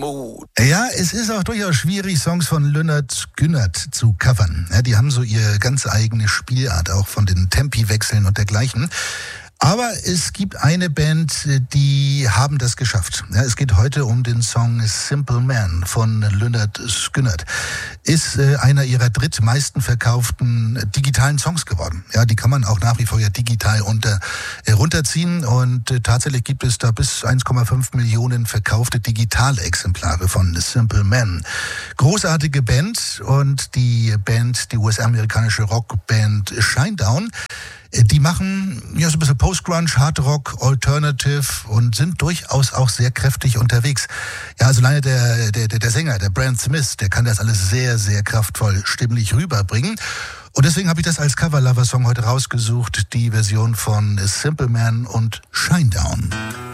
Mood. Ja, es ist auch durchaus schwierig, Songs von Lynyrd Skynyrd zu covern. Ja, die haben so ihre ganz eigene Spielart, auch von den Tempiwechseln und dergleichen. Aber es gibt eine Band, die haben das geschafft. Ja, es geht heute um den Song Simple Man von Lynyrd Skynyrd. Ist einer ihrer drittmeisten verkauften digitalen Songs geworden. Ja, die kann man auch nach wie vor ja digital runterziehen. Und tatsächlich gibt es da bis 1,5 Millionen verkaufte Digitalexemplare von Simple Man. Großartige Band, und die US-amerikanische Rockband Shinedown, die machen ja so ein bisschen Post-Grunge, Hard-Rock, Alternative und sind durchaus auch sehr kräftig unterwegs. Ja, also alleine der Sänger, der Brand Smith, der kann das alles sehr, sehr kraftvoll stimmlich rüberbringen. Und deswegen habe ich das als Cover-Lover-Song heute rausgesucht, die Version von Simple Man und Shinedown.